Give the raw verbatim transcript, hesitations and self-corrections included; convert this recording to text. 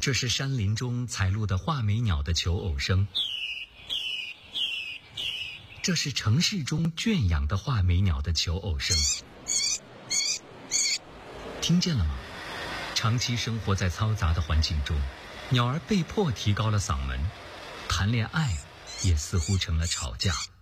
这是山林中采录的画眉鸟的求偶声，这是城市中圈养的画眉鸟的求偶声。听见了吗？长期生活在嘈杂的环境中，鸟儿被迫提高了嗓门，谈恋爱也似乎成了吵架。